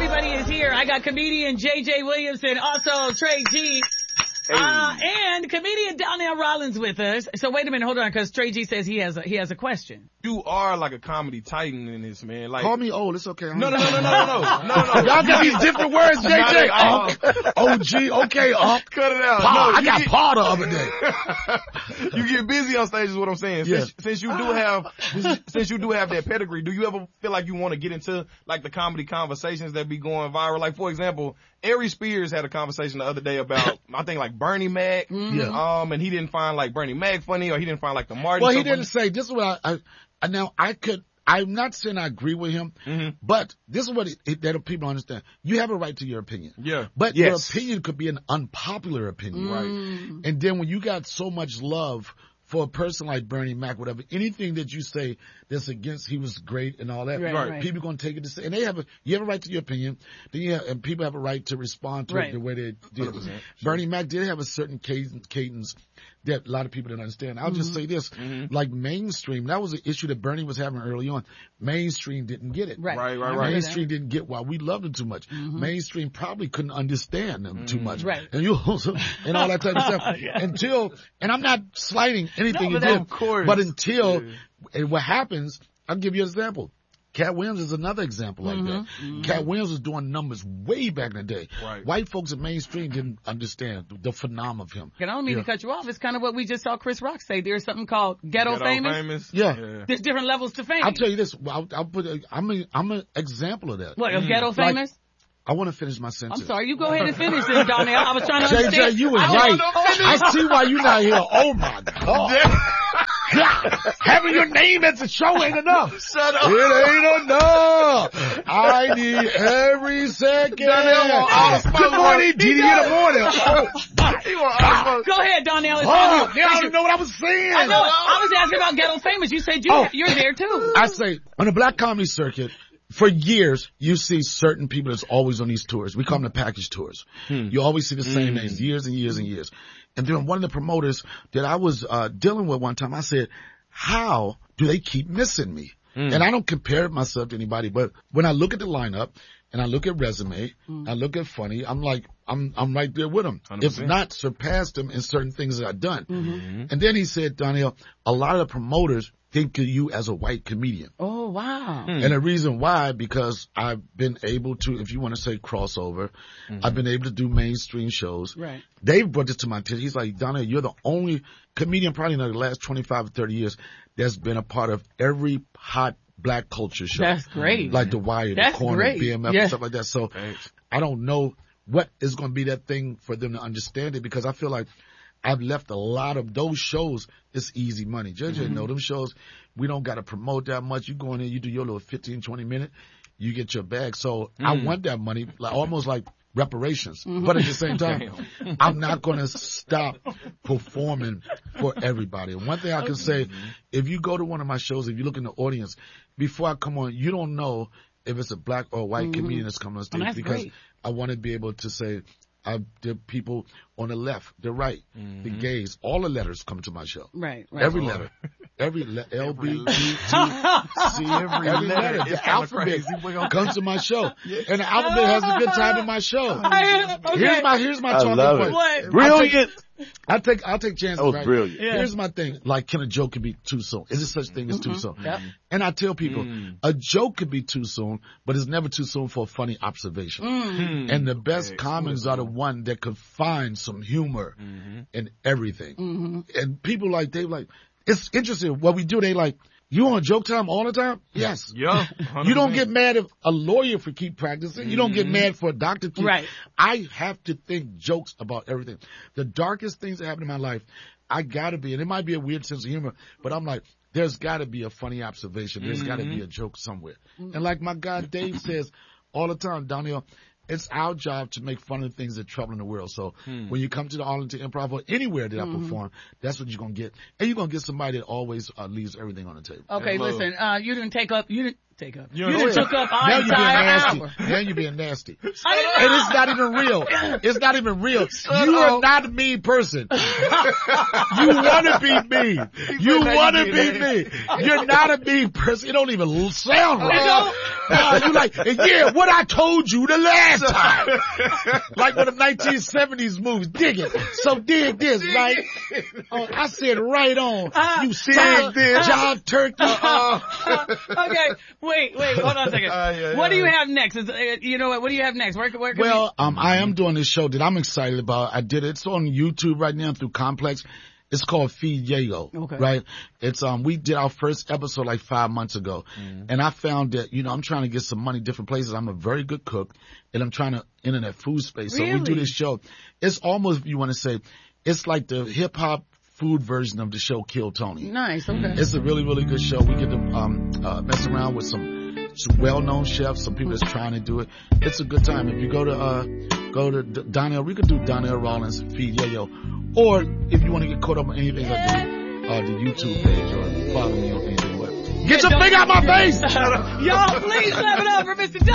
everybody is here. I got comedian J.J. Williamson, also Trey G. Hey. And comedian Donnell Rollins with us. So wait a minute, hold on, because Trey G says he has a question. You are like a comedy titan in this, man. Like, call me old. It's okay. No. Y'all got these different words, JJ. OG. Okay, cut it out. I got Paul the other day. You get busy on stage is what I'm saying. Yeah. Since you do have that pedigree, do you ever feel like you want to get into like the comedy conversations that be going viral? Like, for example, Ari Spears had a conversation the other day about, I think, like Bernie Mac. Yeah. And he didn't find like Bernie Mac funny, or he didn't find like the Martin. Well, he didn't say, this is what I'm not saying I agree with him, but this is what that people understand. You have a right to your opinion. Yeah. But your opinion could be an unpopular opinion. Right. And then when you got so much love for a person like Bernie Mac, whatever, anything that you say that's against, he was great and all that, right. people going to take it to say, and you have a right to your opinion, and people have a right to respond to it the way they did. Bernie Mac did have a certain cadence that a lot of people didn't understand. I'll just say this, like mainstream, that was an issue that Bernie was having early on. Mainstream didn't get it. Right. Mainstream didn't get why we loved him too much. Mainstream probably couldn't understand him too much. Right. And and all that type of stuff. Until, and I'm not slighting anything you did, of course. but until, and what happens, I'll give you an example. Cat Williams is another example like that. Cat Williams was doing numbers way back in the day. Right. White folks in mainstream didn't understand the phenomenon of him. And I don't mean to cut you off. It's kind of what we just saw Chris Rock say. There's something called ghetto famous. Yeah. There's different levels to fame. I'll tell you this. I'm an example of that. What, a ghetto famous? I want to finish my sentence. I'm sorry. You go ahead and finish this, Donnell. I was trying to understand. JJ, you was right. I see why you're not here. Oh my God. Having your name at the show ain't enough. Shut up. It ain't enough. I need every second. Good morning, Didi in the morning. Go ahead, Donnell. I don't know what I was saying. I know. I was asking about ghetto famous. You said you're there too. I say, on the black comedy circuit, for years, you see certain people that's always on these tours. We call them the package tours. You always see the same names, years and years and years. And then one of the promoters that I was dealing with one time, I said, how do they keep missing me? And I don't compare myself to anybody, but when I look at the lineup and I look at resume, I look at funny, I'm like, I'm right there with them. 100%. If not, surpassed them in certain things that I've done. And then he said, Donnell, a lot of the promoters think of you as a white comedian. Oh, wow. And the reason why, because I've been able to, if you want to say crossover, I've been able to do mainstream shows. Right. Dave brought this to my attention. He's like, Donnell, you're the only comedian probably in the last 25 or 30 years that's been a part of every hot black culture show. That's great. Like The Wire, The Corner, BMF, and stuff like that. So I don't know what is going to be that thing for them to understand it, because I feel like I've left a lot of those shows. It's easy money. JJ know them shows. We don't got to promote that much. You go in there, you do your little 15, 20 minute, you get your bag. So I want that money, like almost like reparations. But at the same time, I'm not going to stop performing for everybody. And one thing I can say, if you go to one of my shows, if you look in the audience, before I come on, you don't know if it's a black or white comedian that's coming on stage, because I want to be able to say, the people on the left, the right, the gays, all the letters come to my show. Right. Every letter. Every L, B, G, T, C, every letter. The alphabet comes to my show. And the alphabet has a good time in my show. Here's my talking point. Brilliant. I'll take chances. That was right? brilliant. Yeah. Here's my thing. Like, can a joke be too soon? Is there such thing as too soon? And I tell people, a joke could be too soon, but it's never too soon for a funny observation. And the best comics are the one that could find some humor in everything. And people like, they like, it's interesting what we do. They like, you on joke time all the time? Yes. Yeah. You don't get mad if a lawyer for keep practicing. You don't get mad for a doctor to keep. Right. I have to think jokes about everything. The darkest things that happen in my life, I gotta be, and it might be a weird sense of humor, but I'm like, there's gotta be a funny observation. There's gotta be a joke somewhere. And like my guy Dave says all the time, Donnell, it's our job to make fun of the things that are troubling the world. So when you come to the Arlington Improv or anywhere that I perform, that's what you're going to get. And you're going to get somebody that always leaves everything on the table. Okay, listen, you didn't take up, take up. You You took up our now you're being entire nasty. hour. Now you're being nasty. I And it's not even real. It's not even real. You are not a mean person. You want to be mean. You want to be mean. You're not a mean person. It don't even sound right. You like, and yeah, what I told you the last time. Like one of the 1970s movies. Dig it. So dig this, right? Oh, I said right on. You dig this. John Turkey. Okay, wait, hold on a second. What do you have next? You know what do you have next? Where can Well, I am doing this show that I'm excited about. I did it. It's on YouTube right now through Complex. It's called Feed Yayo. Okay. Right? It's, we did our first episode like 5 months ago. And I found that, I'm trying to get some money different places. I'm a very good cook and I'm trying to internet food space. Really? So we do this show. It's almost, if you want to say, it's like the hip hop food version of the show Kill Tony. Nice. Okay. It's a really, really good show. We get to, mess around with some well-known chefs, some people that's trying to do it. It's a good time. If you go to Donnell, we could do Donnell Rawlings Feed Yayo. Or if you want to get caught up on anything I do, the YouTube page or follow me on anything. Get your finger out my face! Y'all, please clap it up for Mr.